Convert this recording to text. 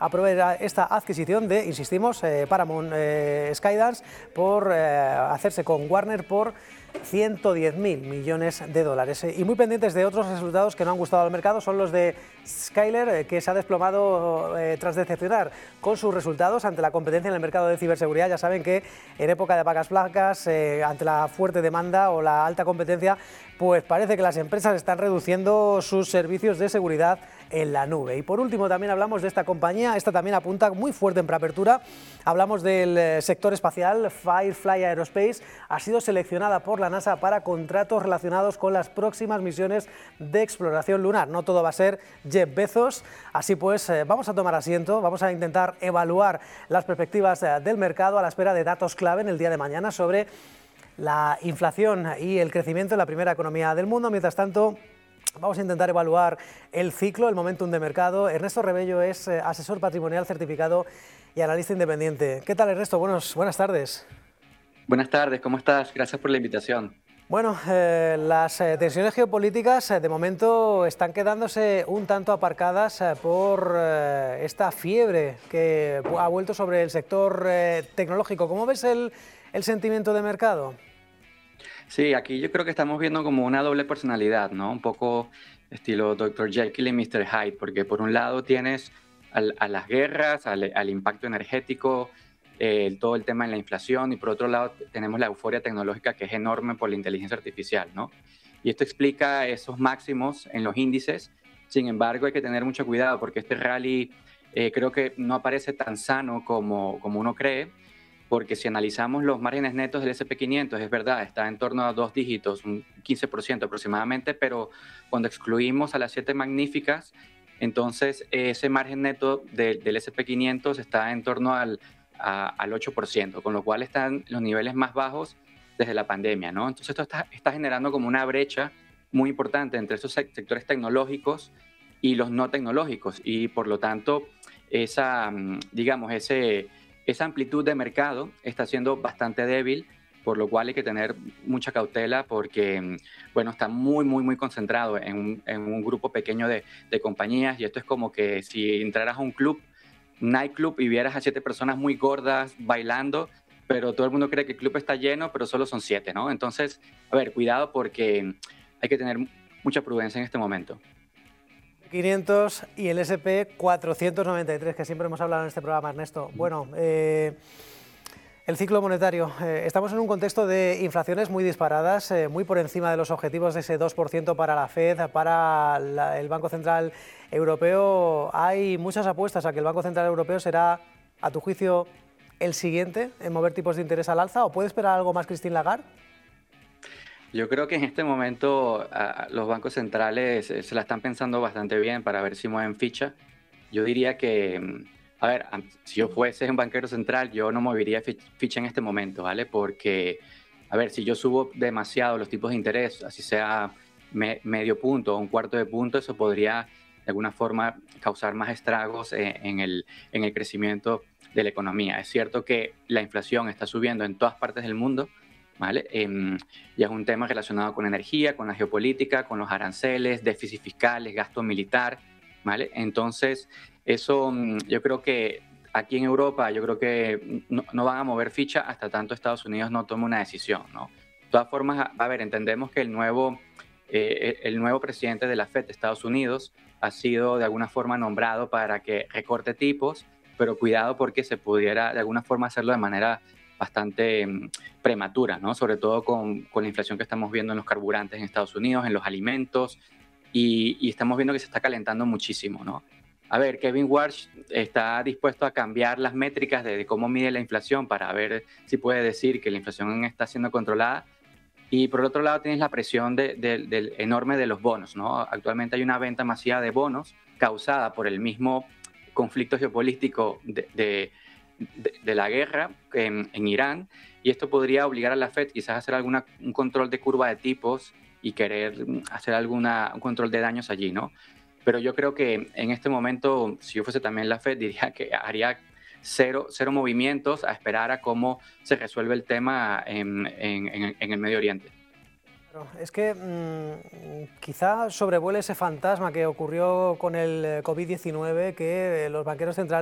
aprobar esta adquisición de, insistimos, Paramount Skydance por hacerse con Warner por 110.000 millones de dólares. Y muy pendientes de otros resultados que no han gustado al mercado son los de Skyler, que se ha desplomado tras decepcionar con sus resultados ante la competencia en el mercado de ciberseguridad. Ya saben que en época de vacas flacas, ante la fuerte demanda o la alta competencia, pues parece que las empresas están reduciendo sus servicios de seguridad en la nube. Y por último también hablamos de esta compañía, esta también apunta muy fuerte en preapertura. Hablamos del sector espacial. Firefly Aerospace ha sido seleccionada por la NASA para contratos relacionados con las próximas misiones de exploración lunar. No todo va a ser Jeff Bezos, así pues vamos a tomar asiento, vamos a intentar evaluar las perspectivas del mercado a la espera de datos clave en el día de mañana sobre la inflación y el crecimiento en la primera economía del mundo. Mientras tanto, vamos a intentar evaluar el ciclo, el momentum de mercado. Ernesto Rebello es asesor patrimonial certificado y analista independiente. ¿Qué tal, Ernesto? Buenas tardes. Buenas tardes, ¿cómo estás? Gracias por la invitación. Bueno, las tensiones geopolíticas de momento están quedándose un tanto aparcadas por esta fiebre que ha vuelto sobre el sector tecnológico. ¿Cómo ves el sentimiento de mercado? Sí, aquí yo creo que estamos viendo como una doble personalidad, ¿no? Un poco estilo Dr. Jekyll y Mr. Hyde, porque por un lado tienes a las guerras, al impacto energético, todo el tema de la inflación, y por otro lado tenemos la euforia tecnológica que es enorme por la inteligencia artificial, ¿no? Y esto explica esos máximos en los índices. Sin embargo, hay que tener mucho cuidado porque este rally creo que no aparece tan sano como uno cree, porque si analizamos los márgenes netos del S&P 500, es verdad, está en torno a 2 dígitos, un 15% aproximadamente, pero cuando excluimos a las 7 magníficas, entonces ese margen neto del S&P 500 está en torno al 8%, con lo cual están los niveles más bajos desde la pandemia, ¿no? Entonces esto está generando como una brecha muy importante entre esos sectores tecnológicos y los no tecnológicos, y por lo tanto esa amplitud de mercado está siendo bastante débil, por lo cual hay que tener mucha cautela porque, bueno, está muy concentrado en un grupo pequeño de compañías, y esto es como que si entraras a un nightclub, y vieras a 7 personas muy gordas bailando, pero todo el mundo cree que el club está lleno, pero solo son 7, ¿no? Entonces, a ver, cuidado porque hay que tener mucha prudencia en este momento. 500 y el S&P 493, que siempre hemos hablado en este programa, Ernesto. Bueno, el ciclo monetario. Estamos en un contexto de inflaciones muy disparadas, muy por encima de los objetivos de ese 2% para la Fed, para el Banco Central Europeo. Hay muchas apuestas a que el Banco Central Europeo será, a tu juicio, el siguiente en mover tipos de interés al alza, ¿o puede esperar algo más Christine Lagarde? Yo creo que en este momento los bancos centrales se la están pensando bastante bien para ver si mueven ficha. Yo diría que, a ver, si yo fuese un banquero central, yo no movería ficha en este momento, ¿vale? Porque, a ver, si yo subo demasiado los tipos de interés, así sea medio punto o un cuarto de punto, eso podría de alguna forma causar más estragos en el crecimiento de la economía. Es cierto que la inflación está subiendo en todas partes del mundo, ¿vale? Y es un tema relacionado con energía, con la geopolítica, con los aranceles, déficit fiscales, gasto militar, ¿vale? Entonces, eso yo creo que aquí en Europa, yo creo que no van a mover ficha hasta tanto Estados Unidos no tome una decisión, ¿no? De todas formas, a ver, entendemos que el nuevo presidente de la Fed de Estados Unidos ha sido de alguna forma nombrado para que recorte tipos, pero cuidado porque se pudiera de alguna forma hacerlo de manera bastante prematura, ¿no? Sobre todo con la inflación que estamos viendo en los carburantes en Estados Unidos, en los alimentos, y estamos viendo que se está calentando muchísimo, ¿no? A ver, Kevin Warsh está dispuesto a cambiar las métricas de cómo mide la inflación para ver si puede decir que la inflación está siendo controlada. Y por el otro lado tienes la presión del enorme de los bonos, ¿no? Actualmente hay una venta masiva de bonos causada por el mismo conflicto geopolítico de la guerra en Irán, y esto podría obligar a la Fed quizás a hacer un control de curva de tipos y querer hacer un control de daños allí, ¿no? Pero yo creo que en este momento, si yo fuese también la Fed, diría que haría cero movimientos a esperar a cómo se resuelve el tema en el Medio Oriente. Es que quizá sobrevuele ese fantasma que ocurrió con el COVID-19, que los banqueros centrales